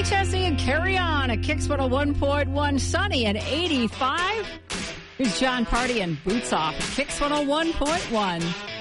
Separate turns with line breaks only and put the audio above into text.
Chesney and Carry On at Kicks 101.1. Sunny at 85. Here's John Party and Boots Off at Kicks 101.1.